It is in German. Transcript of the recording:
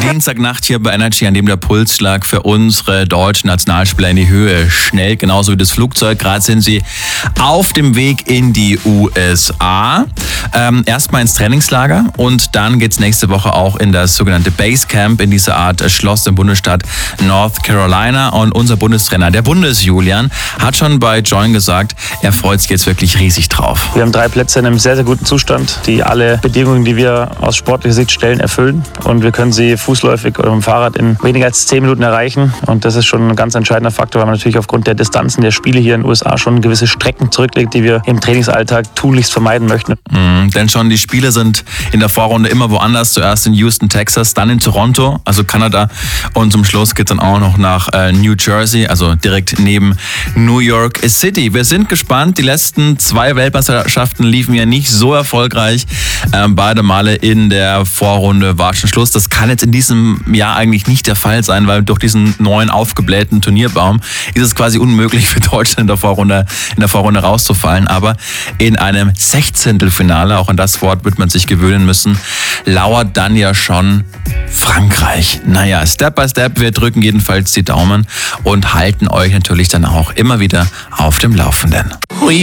Dienstagnacht hier bei Energy, an dem der Pulsschlag für unsere deutschen Nationalspieler in die Höhe schnellt, genauso wie das Flugzeug. Gerade sind sie auf dem Weg in die USA. Erstmal ins Trainingslager und dann geht's nächste Woche auch in das sogenannte Basecamp, in dieser Art Schloss im Bundesstaat North Carolina. Und unser Bundestrainer, der Bundesjulian, hat schon bei Join gesagt, er freut sich jetzt wirklich riesig drauf. Wir haben 3 Plätze in einem sehr, sehr guten Zustand, die alle Bedingungen, die wir aus sportlicher Sicht stellen, erfüllen. Und wir können sie fußläufig oder mit dem Fahrrad in weniger als 10 Minuten erreichen. Und das ist schon ein ganz entscheidender Faktor, weil man natürlich aufgrund der Distanzen der Spiele hier in den USA schon gewisse Strecken zurücklegt, die wir im Trainingsalltag tunlichst vermeiden möchten. Denn schon die Spiele sind in der Vorrunde immer woanders. Zuerst in Houston, Texas, dann in Toronto, also Kanada. Und zum Schluss geht es dann auch noch nach New Jersey, also direkt neben New York City. Wir sind gespannt. Die letzten 2 Weltmeisterschaften liefen ja nicht so erfolgreich. Beide Male in der Vorrunde war schon Schluss. Das kann jetzt in diesem Jahr eigentlich nicht der Fall sein, weil durch diesen neuen aufgeblähten Turnierbaum ist es quasi unmöglich für Deutschland in der Vorrunde rauszufallen. Aber in einem 16. Auch an das Wort wird man sich gewöhnen müssen, lauert dann ja schon Frankreich. Naja, Step by Step, wir drücken jedenfalls die Daumen und halten euch natürlich dann auch immer wieder auf dem Laufenden.